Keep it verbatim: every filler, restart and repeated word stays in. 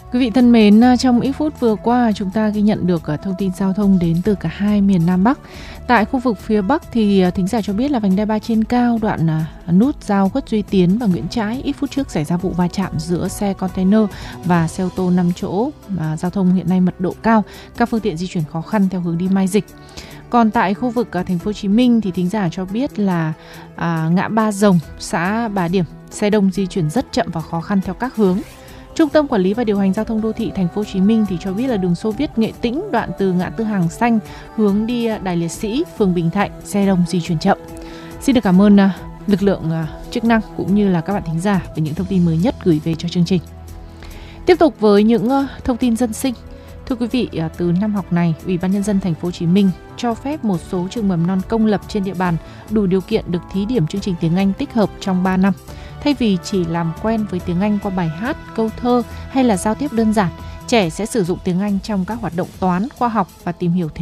Quý vị thân mến, trong ít phút vừa qua chúng ta ghi nhận được thông tin giao thông đến từ cả hai miền Nam Bắc. Tại khu vực phía Bắc thì thính giả cho biết là vành đai ba trên cao đoạn nút giao Khuất Duy Tiến và Nguyễn Trãi ít phút trước xảy ra vụ va chạm giữa xe container và xe ô tô năm chỗ. Mà giao thông hiện nay mật độ cao, các phương tiện di chuyển khó khăn theo hướng đi Mai Dịch. Còn tại khu vực thành phố Hồ Chí Minh thì thính giả cho biết là à, ngã ba Rồng, xã Bà Điểm, xe đông di chuyển rất chậm và khó khăn theo các hướng. Trung tâm Quản lý và Điều hành Giao thông Đô thị Thành phố Hồ Chí Minh thì cho biết là đường Xô Viết Nghệ Tĩnh đoạn từ ngã tư Hàng Xanh hướng đi Đài Liệt Sĩ, phường Bình Thạnh, xe đông di chuyển chậm. Xin được cảm ơn uh, lực lượng uh, chức năng cũng như là các bạn thính giả về những thông tin mới nhất gửi về cho chương trình. Tiếp tục với những uh, thông tin dân sinh. Thưa quý vị, uh, từ năm học này, Ủy ban Nhân dân Thành phố Hồ Chí Minh cho phép một số trường mầm non công lập trên địa bàn đủ điều kiện được thí điểm chương trình tiếng Anh tích hợp trong ba năm. Thay vì chỉ làm quen với tiếng Anh qua bài hát, câu thơ hay là giao tiếp đơn giản, trẻ sẽ sử dụng tiếng Anh trong các hoạt động toán, khoa học và tìm hiểu